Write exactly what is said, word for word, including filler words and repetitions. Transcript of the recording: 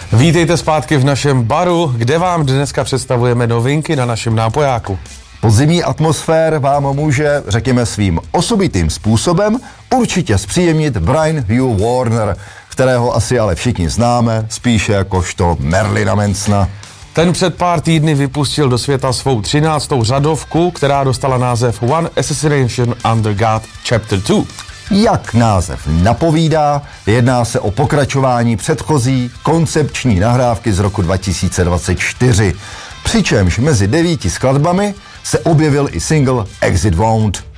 Vítejte zpátky v našem baru, kde vám dneska představujeme novinky na našem nápojáku. Podzimní atmosfér vám může, řekněme svým osobitým způsobem, určitě zpříjemnit Brian Hugh Warner, kterého asi ale všichni známe, spíše jakožto Merlina Mansona. Ten před pár týdny vypustil do světa svou třináctou řadovku, která dostala název One Assassination Under God Chapter two. Jak název napovídá, jedná se o pokračování předchozí koncepční nahrávky z roku dva tisíce dvacet čtyři, přičemž mezi devíti skladbami se objevil i single Exit Wound.